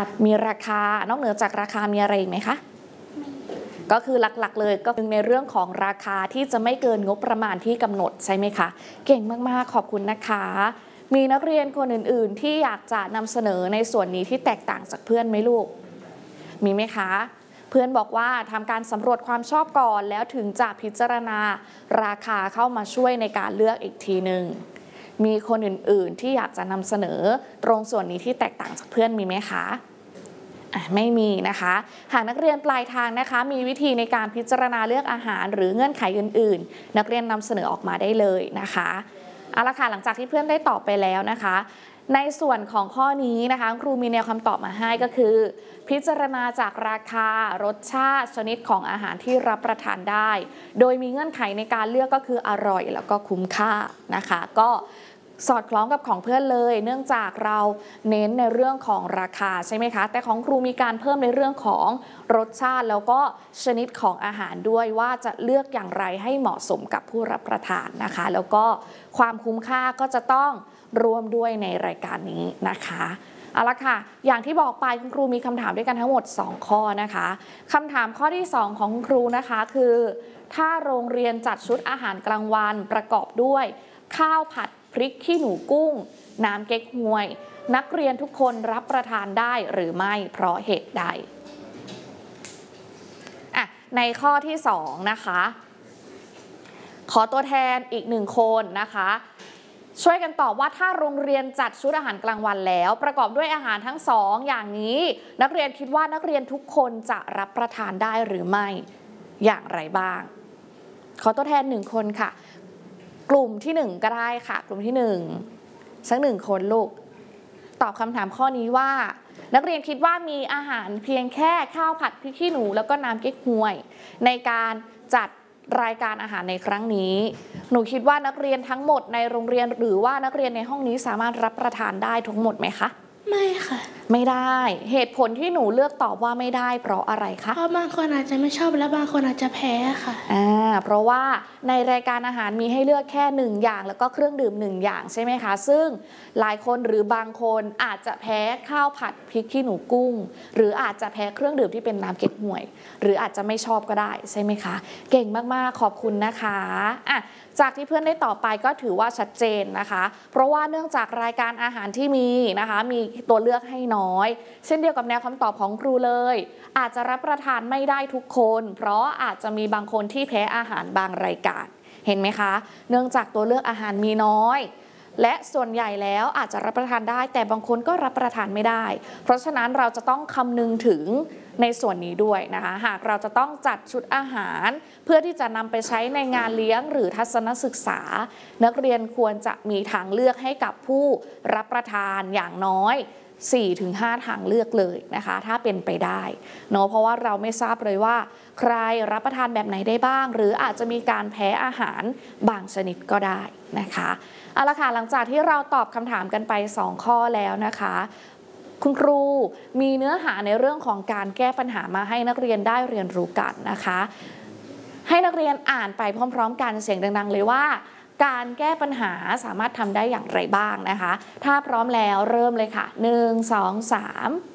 มีราคานอกเหนือจากราคามีอะไรอีกไหมคะก็คือหลักๆเลยก็คือในเรื่องของราคาที่จะไม่เกินงบประมาณที่กำหนดใช่ไหมคะเก่งมากๆขอบคุณนะคะมีนักเรียนคนอื่นๆที่อยากจะนำเสนอในส่วนนี้ที่แตกต่างจากเพื่อนไหมลูกมีไหมคะเพื่อนบอกว่าทำการสำรวจความชอบก่อนแล้วถึงจะพิจารณาราคาเข้ามาช่วยในการเลือกอีกทีหนึ่งมีคนอื่นๆที่อยากจะนำเสนอตรงส่วนนี้ที่แตกต่างจากเพื่อนมีไหมคะไม่มีนะคะหากนักเรียนปลายทางนะคะมีวิธีในการพิจารณาเลือกอาหารหรือเงื่อนไขอื่นๆนักเรียนนำเสนอออกมาได้เลยนะคะเอาละค่ะหลังจากที่เพื่อนได้ตอบไปแล้วนะคะในส่วนของข้อนี้นะคะครูมีแนวคำตอบมาให้ก็คือพิจารณาจากราคารสชาติชนิดของอาหารที่รับประทานได้โดยมีเงื่อนไขในการเลือกก็คืออร่อยแล้วก็คุ้มค่านะคะก็สอดคล้องกับของเพื่อนเลยเนื่องจากเราเน้นในเรื่องของราคาใช่ไหมคะแต่ของครูมีการเพิ่มในเรื่องของรสชาติแล้วก็ชนิดของอาหารด้วยว่าจะเลือกอย่างไรให้เหมาะสมกับผู้รับประทานนะคะแล้วก็ความคุ้มค่าก็จะต้องร่วมด้วยในรายการนี้นะคะเอาละค่ะอย่างที่บอกไปคุณครูมีคำถามด้วยกันทั้งหมด2ข้อนะคะคำถามข้อที่2ของคุณครูนะคะคือถ้าโรงเรียนจัดชุดอาหารกลางวันประกอบด้วยข้าวผัดพริกขี้หนูกุ้งน้ำเก๊กฮวยนักเรียนทุกคนรับประทานได้หรือไม่เพราะเหตุใดในข้อที่2นะคะขอตัวแทนอีก1คนนะคะช่วยกันตอบว่าถ้าโรงเรียนจัดชุดอาหารกลางวันแล้วประกอบด้วยอาหารทั้ง2อย่างนี้นักเรียนคิดว่านักเรียนทุกคนจะรับประทานได้หรือไม่อย่างไรบ้างขอตัวแทน1คนค่ะกลุ่มที่1ก็ได้ค่ะกลุ่มที่1สัก1คนลูกตอบคำถามข้อนี้ว่านักเรียนคิดว่ามีอาหารเพียงแค่ข้าวผัดพริกขี้หนูแล้วก็น้ำเก๊กฮวยในการจัดรายการอาหารในครั้งนี้หนูคิดว่านักเรียนทั้งหมดในโรงเรียนหรือว่านักเรียนในห้องนี้สามารถรับประทานได้ทั้งหมดไหมคะไม่ค่ะไม่ได้เหตุผลที่หนูเลือกตอบว่าไม่ได้เพราะอะไรคะเพราะบางคนอาจจะไม่ชอบและบางคนอาจจะแพ้ค่ะเพราะว่าในรายการอาหารมีให้เลือกแค่1อย่างแล้วก็เครื่องดื่ม1อย่างใช่ไหมคะซึ่งหลายคนหรือบางคนอาจจะแพ้ข้าวผัดพริกขี้หนูกุ้งหรืออาจจะแพ้เครื่องดื่มที่เป็นน้ำเก๊กฮวยหรืออาจจะไม่ชอบก็ได้ใช่ไหมคะเก่งมากๆขอบคุณนะคะจากที่เพื่อนได้ตอบไปก็ถือว่าชัดเจนนะคะเพราะว่าเนื่องจากรายการอาหารที่มีนะคะมีตัวเลือกให้น้อยเช่นเดียวกับแนวคำตอบของครูเลยอาจจะรับประทานไม่ได้ทุกคนเพราะอาจจะมีบางคนที่แพ้อาหารบางรายการเห็นไหมคะเนื่องจากตัวเลือกอาหารมีน้อยและส่วนใหญ่แล้วอาจจะรับประทานได้แต่บางคนก็รับประทานไม่ได้เพราะฉะนั้นเราจะต้องคำนึงถึงในส่วนนี้ด้วยนะคะหากเราจะต้องจัดชุดอาหารเพื่อที่จะนำไปใช้ในงานเลี้ยงหรือทัศนศึกษานักเรียนควรจะมีทางเลือกให้กับผู้รับประทานอย่างน้อย4-5 ทางเลือกเลยนะคะถ้าเป็นไปได้เนาะเพราะว่าเราไม่ทราบเลยว่าใครรับประทานแบบไหนได้บ้างหรืออาจจะมีการแพ้อาหารบางชนิดก็ได้นะคะเอาละค่ะหลังจากที่เราตอบคำถามกันไป2ข้อแล้วนะคะคุณครูมีเนื้อหาในเรื่องของการแก้ปัญหามาให้นักเรียนได้เรียนรู้กันนะคะให้นักเรียนอ่านไปพร้อมๆกันเสียงดังๆเลยว่าการแก้ปัญหาสามารถทำได้อย่างไรบ้างนะคะถ้าพร้อมแล้วเริ่มเลยค่ะ1 2 3